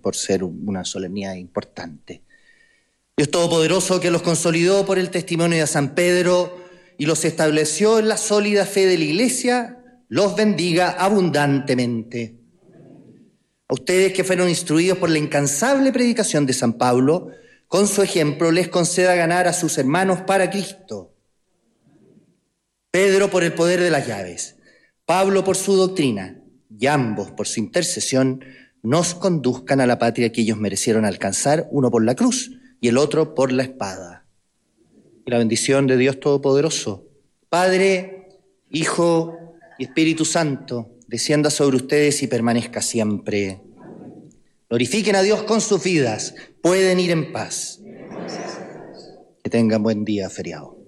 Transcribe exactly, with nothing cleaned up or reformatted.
por ser una solemnidad importante. Dios Todopoderoso, que los consolidó por el testimonio de San Pedro y los estableció en la sólida fe de la Iglesia, los bendiga abundantemente. A ustedes que fueron instruidos por la incansable predicación de San Pablo, con su ejemplo les conceda ganar a sus hermanos para Cristo. Pedro por el poder de las llaves, Pablo por su doctrina, y ambos por su intercesión, nos conduzcan a la patria que ellos merecieron alcanzar, uno por la cruz y el otro por la espada. Y la bendición de Dios Todopoderoso, Padre, Hijo y Espíritu Santo, descienda sobre ustedes y permanezca siempre. Glorifiquen a Dios con sus vidas, pueden ir en paz. Que tengan buen día feriado.